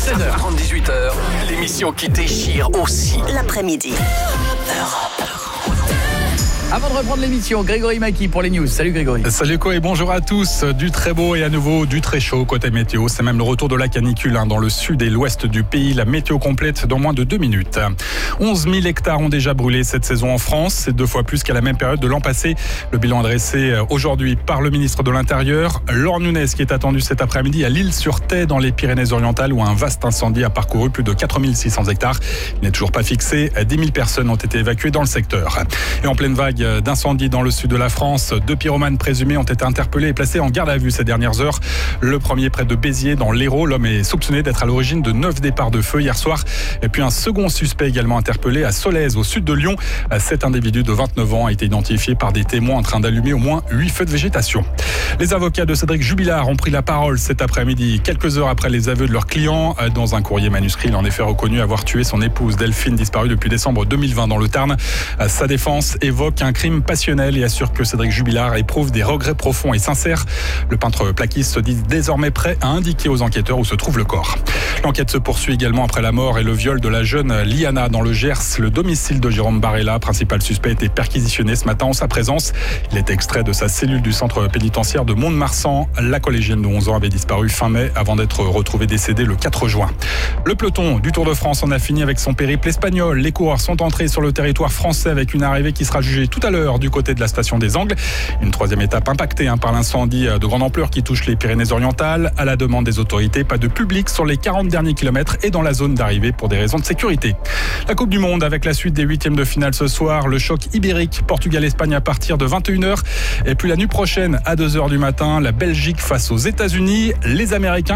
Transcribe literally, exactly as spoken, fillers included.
seize heures trente, dix-huit heures, l'émission qui déchire aussi l'après-midi. Europe. Avant de reprendre l'émission, Grégory Maki pour les news. Salut Grégory. Salut Ko et bonjour à tous. Du très beau et à nouveau du très chaud côté météo. C'est même le retour de la canicule hein, dans le sud et l'ouest du pays. La météo complète dans moins de deux minutes. onze mille hectares ont déjà brûlé cette saison en France. C'est deux fois plus qu'à la même période de l'an passé. Le bilan adressé aujourd'hui par le ministre de l'Intérieur. Laure Nunez qui est attendu cet après-midi à l'Île-sur-Thèe dans les Pyrénées-Orientales où un vaste incendie a parcouru plus de quatre mille six cents hectares. Il n'est toujours pas fixé. dix mille personnes ont été évacuées dans le secteur. Et en pleine vague d'incendie dans le sud de la France. Deux pyromanes présumés ont été interpellés et placés en garde à vue ces dernières heures. Le premier près de Béziers dans l'Hérault. L'homme est soupçonné d'être à l'origine de neuf départs de feu hier soir. Et puis un second suspect également interpellé à Solèze au sud de Lyon. Cet individu de vingt-neuf ans a été identifié par des témoins en train d'allumer au moins huit feux de végétation. Les avocats de Cédric Jubilard ont pris la parole cet après-midi, quelques heures après les aveux de leurs clients. Dans un courrier manuscrit, il en est en effet reconnu avoir tué son épouse Delphine, disparue depuis décembre deux mille vingt dans le Tarn. Sa défense évoque un crime passionnel et assure que Cédric Jubilard éprouve des regrets profonds et sincères. Le peintre plaquiste se dit désormais prêt à indiquer aux enquêteurs où se trouve le corps. L'enquête se poursuit également après la mort et le viol de la jeune Liana dans le Gers. Le domicile de Jérôme Barella, principal suspect, a été perquisitionné ce matin en sa présence. Il est extrait de sa cellule du centre pénitentiaire de Mont-de-Marsan. La collégienne de onze ans avait disparu fin mai avant d'être retrouvée décédée le quatre juin. Le peloton du Tour de France en a fini avec son périple espagnol. Les coureurs sont entrés sur le territoire français avec une arrivée qui sera jugée tout à l'heure du côté de la station des Angles. Une troisième étape impactée hein, par l'incendie de grande ampleur qui touche les Pyrénées-Orientales. À la demande des autorités, pas de public sur les quarante derniers kilomètres et dans la zone d'arrivée pour des raisons de sécurité. La Coupe du Monde avec la suite des huitièmes de finale ce soir. Le choc ibérique Portugal-Espagne à partir de vingt et une heures. Et puis la nuit prochaine à deux heures du matin, la Belgique face aux États-Unis. Les Américains